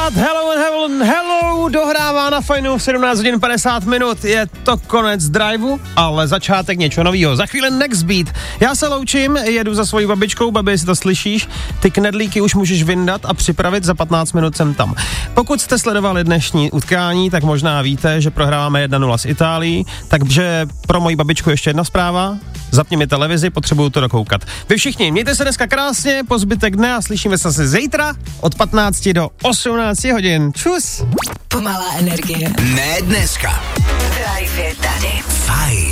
10:50, hello, dohrává na Fajnu v 17 hodin 50 minut, je to konec driveu, ale začátek něčeho novýho, za chvíli Next Beat. Já se loučím, jedu za svojí babičkou, babi, jestli to slyšíš, ty knedlíky už můžeš vyndat a připravit, za 15 minut jsem tam. Pokud jste sledovali dnešní utkání, tak možná víte, že prohráváme 1-0 s Itálií, takže pro moji babičku ještě jedna zpráva, zapni mi televizi, potřebuju to dokoukat. Vy všichni, mějte se dneska krásně, po zbytek dne a slyšíme se zase zítra od 15 do 18 hodin. Čus! Pomalá energie. Ne dneska. Drive je tady. Fajn.